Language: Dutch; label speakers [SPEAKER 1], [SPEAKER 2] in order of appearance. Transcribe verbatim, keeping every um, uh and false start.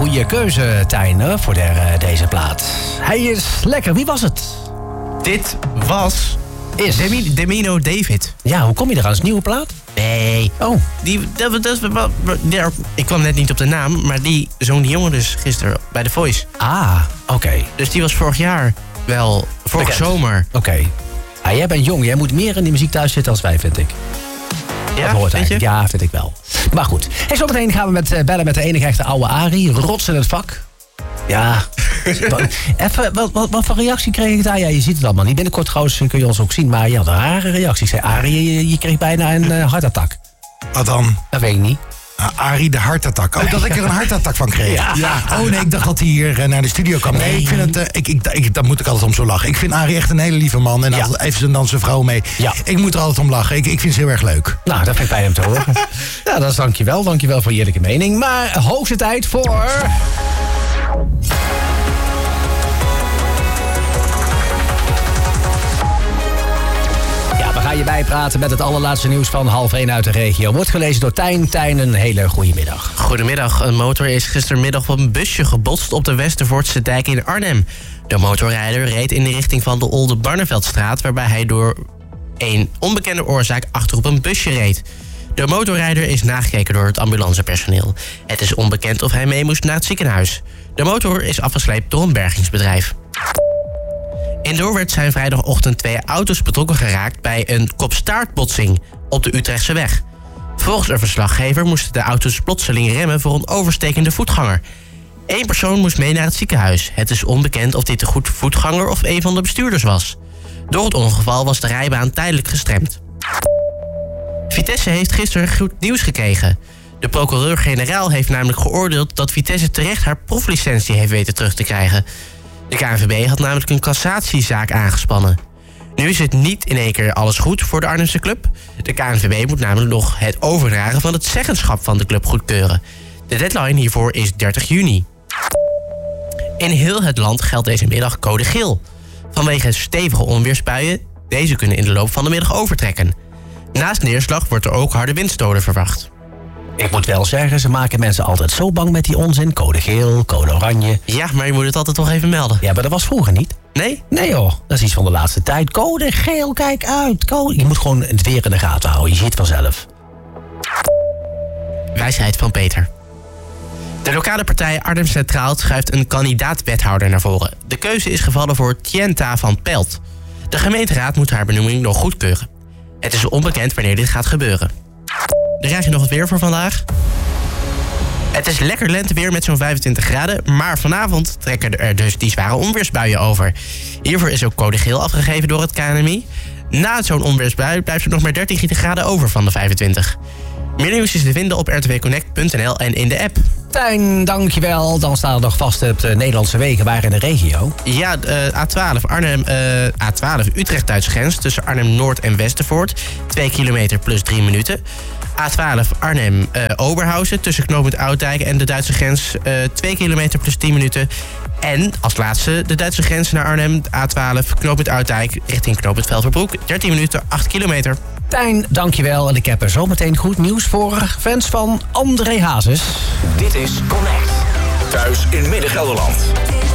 [SPEAKER 1] goede keuze, Tijn, voor de, uh, deze plaat. Hij is lekker. Wie was het?
[SPEAKER 2] Dit was...
[SPEAKER 1] Is...
[SPEAKER 2] Demi, Demino David.
[SPEAKER 1] Ja, hoe kom je eraan? Is het een nieuwe plaat?
[SPEAKER 2] Nee.
[SPEAKER 1] Oh.
[SPEAKER 2] Die, dat, dat, dat, ik kwam net niet op de naam, maar die zong die jongen dus gisteren bij The Voice.
[SPEAKER 1] Ah, oké. Okay.
[SPEAKER 2] Dus die was vorig jaar wel, vorige
[SPEAKER 1] Bekend.
[SPEAKER 2] zomer.
[SPEAKER 1] Oké. Okay. Ah, jij bent jong, jij moet meer in die muziek thuis zitten als wij, vind ik.
[SPEAKER 2] Ja,
[SPEAKER 1] dat hoort
[SPEAKER 2] vind je?
[SPEAKER 1] Ja, vind ik wel. Maar goed. Hey, zometeen gaan we met, uh, bellen met de enige echte oude Arie. Rots in het vak. Ja. Even, wat, wat, wat voor reactie kreeg ik daar? Ja, je ziet het allemaal niet. Binnenkort trouwens kun je ons ook zien. Maar je had een rare reactie. Ik zei, Arie, je, je kreeg bijna een uh, hartattack.
[SPEAKER 3] Wat dan?
[SPEAKER 1] Dat weet ik niet.
[SPEAKER 3] Uh, Arie de hartattack. Oh, dat ik er een hartattack van kreeg.
[SPEAKER 1] Ja.
[SPEAKER 3] ja. Oh nee, ik dacht dat hij hier uh, naar de studio kwam. Nee, ik vind het, uh, ik, ik, ik, daar moet ik altijd om zo lachen. Ik vind Arie echt een hele lieve man. En
[SPEAKER 1] ja.
[SPEAKER 3] altijd heeft ze dan zijn vrouw mee.
[SPEAKER 1] Ja.
[SPEAKER 3] Ik moet er altijd om lachen. Ik, ik vind ze heel erg leuk.
[SPEAKER 1] Nou, dat vind ik fijn om te horen. Ja, dat is dankjewel. Dankjewel voor je eerlijke mening. Maar hoogste tijd voor... Ga je bijpraten met het allerlaatste nieuws van half één uit de regio. Wordt gelezen door Tijn. Tijn, een hele goede middag.
[SPEAKER 2] Goedemiddag. Een motor is gistermiddag op een busje gebotst op de Westervoortse dijk in Arnhem. De motorrijder reed in de richting van de Olde Barneveldstraat, waarbij hij door een onbekende oorzaak achter op een busje reed. De motorrijder is nagekeken door het ambulancepersoneel. Het is onbekend of hij mee moest naar het ziekenhuis. De motor is afgesleept door een bergingsbedrijf. In Doorwerth zijn vrijdagochtend twee auto's betrokken geraakt bij een kop-staartbotsing op de Utrechtse weg. Volgens een verslaggever moesten de auto's plotseling remmen voor een overstekende voetganger. Eén persoon moest mee naar het ziekenhuis. Het is onbekend of dit de goed voetganger of een van de bestuurders was. Door het ongeval was de rijbaan tijdelijk gestremd. Vitesse heeft gisteren goed nieuws gekregen. De procureur-generaal heeft namelijk geoordeeld dat Vitesse terecht haar proflicentie heeft weten terug te krijgen. De K N V B had namelijk een cassatiezaak aangespannen. Nu is het niet in één keer alles goed voor de Arnhemse club. De K N V B moet namelijk nog het overdragen van het zeggenschap van de club goedkeuren. De deadline hiervoor is dertig juni. In heel het land geldt deze middag code geel. Vanwege stevige onweersbuien, deze kunnen in de loop van de middag overtrekken. Naast neerslag wordt er ook harde windstoten verwacht.
[SPEAKER 1] Ik moet wel zeggen, ze maken mensen altijd zo bang met die onzin. Code geel, code oranje.
[SPEAKER 2] Ja, maar je moet het altijd toch even melden.
[SPEAKER 1] Ja, maar dat was vroeger niet.
[SPEAKER 2] Nee?
[SPEAKER 1] Nee hoor, dat is iets van de laatste tijd. Code geel, kijk uit. Code. Je moet gewoon het weer in de gaten houden. Je ziet het vanzelf.
[SPEAKER 2] Wijsheid van Peter. De lokale partij Arnhem Centraal schuift een kandidaat-wethouder naar voren. De keuze is gevallen voor Tienta van Pelt. De gemeenteraad moet haar benoeming nog goedkeuren. Het is onbekend wanneer dit gaat gebeuren. Dan krijg je nog het weer voor vandaag. Het is lekker lenteweer met zo'n vijfentwintig graden... maar vanavond trekken er dus die zware onweersbuien over. Hiervoor is ook code geel afgegeven door het K N M I. Na zo'n onweersbui blijft er nog maar dertien graden over van de vijfentwintig. Meer nieuws is te vinden op r t w connect punt n l en in de app.
[SPEAKER 1] Tijn, dankjewel. Dan staan er nog vast op de Nederlandse wegen. Waar in de regio?
[SPEAKER 2] Ja, uh, A twaalf Arnhem, uh, A twaalf Utrecht-Duitse grens tussen Arnhem-Noord en Westervoort. twee kilometer plus drie minuten. A twaalf Arnhem uh, Oberhausen tussen knooppunt Oudijk en de Duitse grens. Uh, twee kilometer plus tien minuten. En als laatste de Duitse grens naar Arnhem. A twaalf knooppunt Oudijk richting knooppunt Velperbroek. dertien minuten, acht kilometer.
[SPEAKER 1] Tijn, dankjewel. En ik heb er zometeen goed nieuws voor fans van André Hazes.
[SPEAKER 4] Dit is Connect. Thuis in Midden-Gelderland.